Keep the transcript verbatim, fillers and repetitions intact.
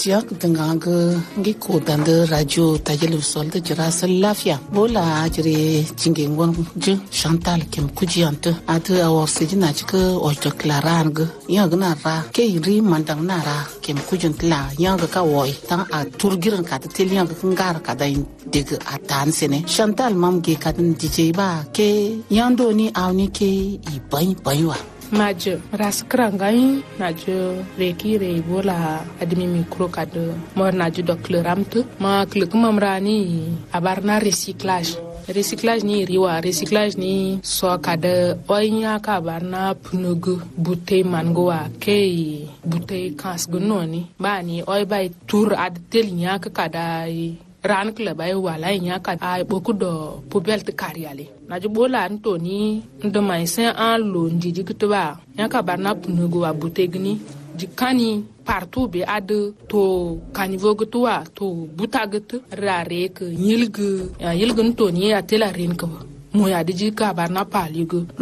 tiyak dengan ke ngi ko dan de radio tajelu sol de jira lafiya bola jire jingin wan je Chantal kem kujiante atu awor sejina chika oito klaran ge ya gna ra ke ri mandang nara kem kujun tla ya ga ka woi tan a turgiran ka tel ya ga ngar ka dai dig atan sene Chantal mam ge ka din D J ba ke yando ni awni ke i bai bai wa Majo raskrangai najo reki re bola admi micro kad mor najo dokleramtu ma kluk mamrani abarna recyclage recyclage ni riwa recyclage ni so kada oinya ka barna pnugu bute mangoa ke bute kas gunoni bani oi bai tur ad telinya ka kada ran kle bai wala nya ka ai boku do pobel te kariale na ju bola antoni ndo mai sen an lo ndiji kitba nya ka barna punugo wa butegni jikani partout be ad to kanivo gutwa to butagat rare ke yilgu yilgun to ni atela ren ko mo ya diji ka barna paligo